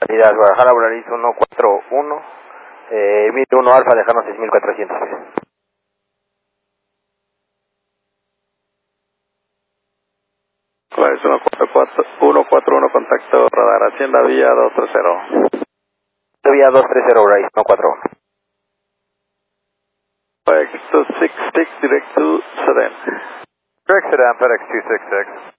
Salida Guadalajara, Volaris 141, 1001 Alfa, dejarnos 6400. Volaris 141, contacto radar, Hacienda Vía 230. Vía 230, Volaris 141. FedEx 266, direct to Sedan. Direct Sedan, FedEx 266.